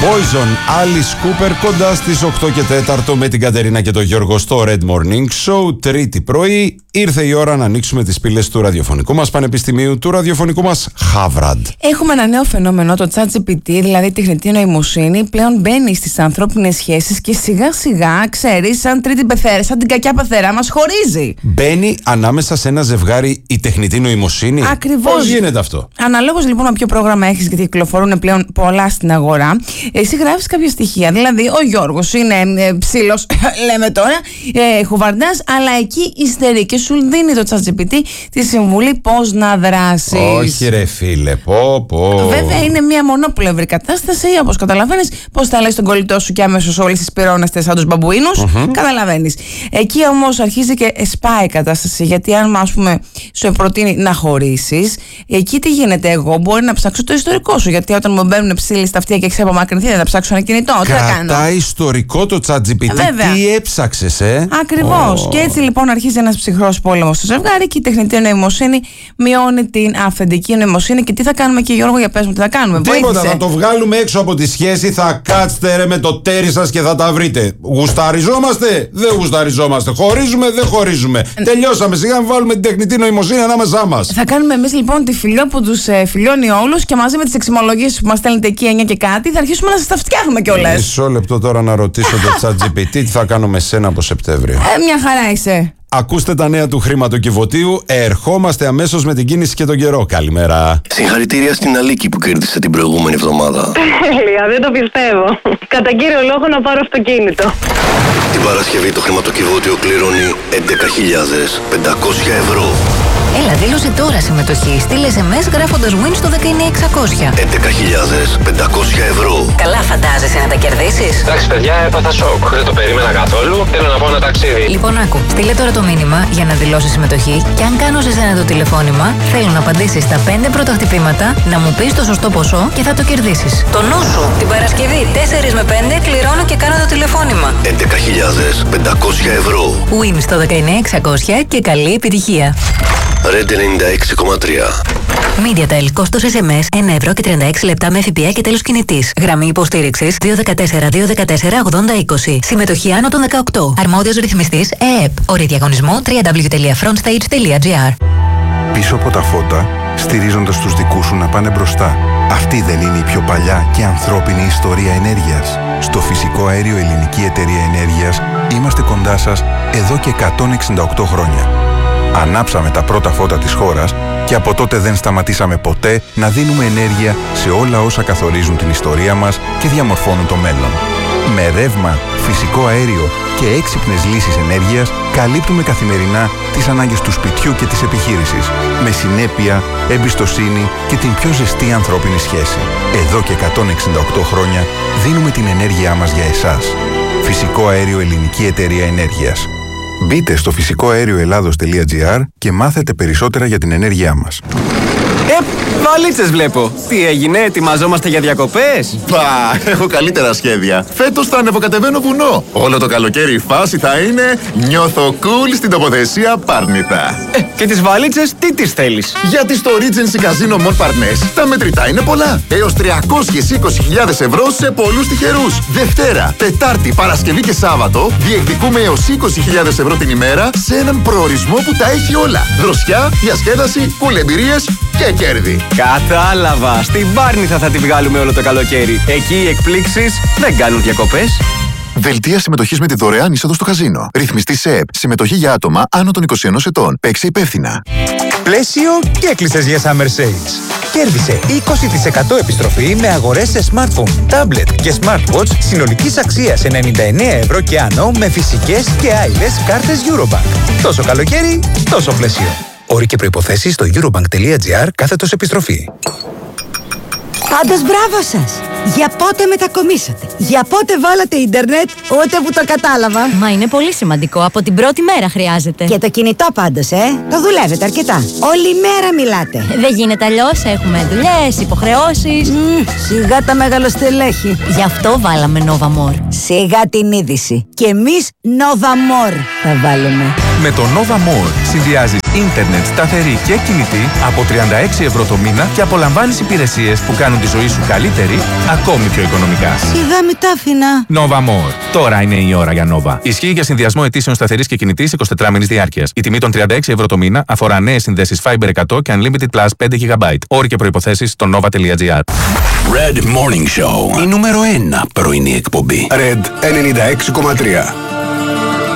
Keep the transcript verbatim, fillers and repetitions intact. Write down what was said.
Boyzone, Alice Cooper, κοντά στις οκτώ και τέσσερα με την Κατερίνα και τον Γιώργο στο Red Morning Show. Τρίτη πρωί, ήρθε η ώρα να ανοίξουμε τις πύλες του ραδιοφωνικού μας πανεπιστημίου, του ραδιοφωνικού μας Harvard. Έχουμε ένα νέο φαινόμενο, το ChatGPT, δηλαδή η τεχνητή νοημοσύνη, πλέον μπαίνει στις ανθρώπινες σχέσεις και σιγά σιγά, ξέρεις, σαν τρίτη πεθέρα, σαν την κακιά πεθερά μας χωρίζει. Μπαίνει ανάμεσα σε ένα ζευγάρι η τεχνητή νοημοσύνη. Ακριβώς. Πώς γίνεται αυτό? Αναλόγως λοιπόν με ποιο πρόγραμμα έχεις, γιατί κυκλοφορούν πλέον πολλά στην αγορά, εσύ γράφεις κάποια στοιχεία. Δηλαδή, ο Γιώργος είναι ε, ψήλος, λέμε τώρα, ε, χουβαρντάς, αλλά εκεί υστερεί και σου δίνει το ChatGPT τη συμβουλή πώς να δράσεις. Όχι, ρε φίλε, πω, πω. Βέβαια, είναι μια μονοπλευρή κατάσταση, όπως καταλαβαίνεις, πώς θα λες τον κολλητό σου και αμέσως όλοι συσπυρώνεστε σαν τους μπαμπουίνους. Mm-hmm. Καταλαβαίνεις. Εκεί όμως αρχίζει και σπάει η κατάσταση, γιατί αν, ας πούμε, σου προτείνει να χωρίσεις, εκεί τι γίνεται? Εγώ μπορεί να ψάξω το ιστορικό σου, γιατί όταν μου μπαίνουν ψήλοι στα αυτιά και έχεις απομακρυνθεί, δεν θα ψάξω ένα κινητό. Τι θα κάνω? Κρατάει ιστορικό το ChatGPT. Ε, τι έψαξες, ε? Ακριβώς. Oh. Και έτσι λοιπόν αρχίζει ένας ψυχρός πόλεμος στο ζευγάρι και η τεχνητή νοημοσύνη μειώνει την αυθεντική νοημοσύνη. Και τι θα κάνουμε εκεί, Γιώργο, για πες μου, τι θα κάνουμε? Τίποτα, Βοήθησε. θα το βγάλουμε έξω από τη σχέση, θα κάτσετε ρε με το τέρι σας και θα τα βρείτε. Γουσταριζόμαστε, δεν γουσταριζόμαστε. Χωρίζουμε, δεν χωρίζουμε. Ε, Τελειώσαμε. Σιγά να βάλουμε την τεχνητή νοημοσύνη ανάμεσά μας. Θα κάνουμε εμείς λοιπόν τη φιλιό που τους ε, φιλιώνει όλους και μαζί με τις εξημολογίες που μας στέλνετε εκεί εννιά και κάτι θα αρχίσουμε να σας τα φτιάχνουμε κιόλας. Μισό λεπτό τώρα να ρωτήσω το ChatGPT τι θα κάνω με σένα από Σεπτέμβριο. Ε, μια χαρά είσαι. Ακούστε τα νέα του χρηματοκιβωτίου. Ερχόμαστε αμέσως με την κίνηση και τον καιρό. Καλημέρα. Συγχαρητήρια στην Αλίκη που κέρδισε την προηγούμενη εβδομάδα. Τέλεια, δεν το πιστεύω. Κατά κύριο λόγο να πάρω αυτοκίνητο. Την Παρασκευή το χρηματοκιβώτιο κληρώνει έντεκα χιλιάδες πεντακόσια ευρώ. Έλα, δήλωσε τώρα συμμετοχή. Στείλε ες εμ ες γράφοντας win στο δεκαεννιά εξακόσια. έντεκα χιλιάδες πεντακόσια ευρώ. Καλά φαντάζεσαι να τα κερδίσεις? Εντάξει παιδιά, έπαθα σοκ. Δεν το περίμενα καθόλου. Θέλω να πάω ένα ταξίδι. Λοιπόν, άκου. Στείλε τώρα το μήνυμα για να δηλώσει συμμετοχή και αν κάνω σε σένα το τηλεφώνημα, θέλω να απαντήσεις στα πέντε πρώτα χτυπήματα, να μου πεις το σωστό ποσό και θα το κερδίσεις. Το νου σου. Την Παρασκευή τέσσερα με πέντε κληρώνω και κάνω το τηλεφώνημα. έντεκα χιλιάδες πεντακόσια ευρώ. Win στο δεκαεννιά εξακόσια και καλή επιτυχία. Red ενενήντα έξι κόμμα τρία. MediaTel, κόστος ες εμ ες ένα ευρώ και τριάντα έξι λεπτά με ΦΠΑ και τέλος κινητής. Γραμμή υποστήριξης δύο ένα τέσσερα δύο ένα τέσσερα ογδόντα είκοσι. Συμμετοχή άνω των δεκαοκτώ. Αρμόδιος ρυθμιστής ΕΕΠ. Όροι διαγωνισμού double-u double-u double-u τελεία frontstage τελεία gr. Πίσω από τα φώτα, στηρίζοντας τους δικούς σου να πάνε μπροστά. Αυτή δεν είναι η πιο παλιά και ανθρώπινη ιστορία ενέργειας? Στο Φυσικό Αέριο Ελληνική Εταιρεία Ενέργειας είμαστε κοντά σας εδώ και εκατόν εξήντα οκτώ χρόνια. Ανάψαμε τα πρώτα φώτα της χώρας και από τότε δεν σταματήσαμε ποτέ να δίνουμε ενέργεια σε όλα όσα καθορίζουν την ιστορία μας και διαμορφώνουν το μέλλον. Με ρεύμα, φυσικό αέριο και έξυπνες λύσεις ενέργειας καλύπτουμε καθημερινά τις ανάγκες του σπιτιού και της επιχείρησης, με συνέπεια, εμπιστοσύνη και την πιο ζεστή ανθρώπινη σχέση. Εδώ και εκατόν εξήντα οκτώ χρόνια δίνουμε την ενέργειά μας για εσάς. Φυσικό Αέριο Ελληνική Εταιρεία Ενέργειας. Μπείτε στο φυσικό αέριο ελλάδος τελεία gr και μάθετε περισσότερα για την ενέργειά μας. Ε, βαλίτσες βλέπω. Τι έγινε, ετοιμαζόμαστε για διακοπές? Πα, έχω καλύτερα σχέδια. Φέτος θα ανεβοκατεβαίνω βουνό. Όλο το καλοκαίρι η φάση θα είναι νιώθω cool στην τοποθεσία Πάρνηθα. Ε, και τις βαλίτσες τι τις θέλεις? Γιατί στο Regency Casino Mall Parnes τα μετρητά είναι πολλά. Έως τριακόσιες είκοσι χιλιάδες ευρώ σε πολλούς τυχερούς. Δευτέρα, Τετάρτη, Παρασκευή και Σάββατο διεκδικούμε έως είκοσι χιλιάδες ευρώ την ημέρα σε έναν προορισμό που τα έχει όλα. Δροσιά, διασκέδαση, cool εμπειρίες και κέρδη. Κατάλαβα. Στην Πάρνηθα θα τη βγάλουμε όλο το καλοκαίρι. Εκεί οι εκπλήξεις δεν κάνουν διακοπές. Δελτία συμμετοχής με τη δωρεάν είσοδο στο καζίνο. Ρυθμιστή ΣΕΕΠ. Συμμετοχή για άτομα άνω των είκοσι ενός ετών. Παίξε υπεύθυνα. Πλαίσιο και έκλεισες για Summer Sales. Κέρδισε είκοσι τοις εκατό επιστροφή με αγορές σε smartphone, tablet και smartwatch συνολικής αξίας ενενήντα εννέα ευρώ και άνω με φυσικές και άειλες κάρτες Eurobank. Τόσο καλοκαίρι, τόσο πλαίσιο. Όροι και προϋποθέσεις στο eurobank τελεία gr κάθετος επιστροφή. Πάντως μπράβο σας! Για πότε μετακομίσατε? Για πότε βάλατε ίντερνετ? Ούτε που το κατάλαβα. Μα είναι πολύ σημαντικό. Από την πρώτη μέρα χρειάζεται. Και το κινητό πάντως, ε! Το δουλεύετε αρκετά. Όλη μέρα μιλάτε. Δεν γίνεται αλλιώς. Έχουμε δουλειές, υποχρεώσεις. Mm, σιγά τα μεγαλοστελέχη. Γι' αυτό βάλαμε Nova More. Σιγά την είδηση. Και εμείς Nova More θα βάλουμε. Με το Nova More συνδυάζεις ίντερνετ, σταθερή και κινητή από τριάντα έξι ευρώ το μήνα και απολαμβάνεις υπηρεσίες που κάνουν τη ζωή σου καλύτερη, ακόμη πιο οικονομικά. Σιγά μη τα άφηνα. Nova More. Τώρα είναι η ώρα για Nova. Ισχύει για συνδυασμό αιτήσεων σταθερής και κινητής εικοσιτετράμινης διάρκειας. Η τιμή των τριάντα έξι ευρώ το μήνα αφορά νέες συνδέσεις Fiber εκατό και Unlimited Plus πέντε γιγαμπάιτ. Όροι και προϋποθέσεις στο nova.gr. Red Morning Show. Η νούμερο ένα πρωινή εκπομπή. Red ενενήντα έξι κόμμα τρία.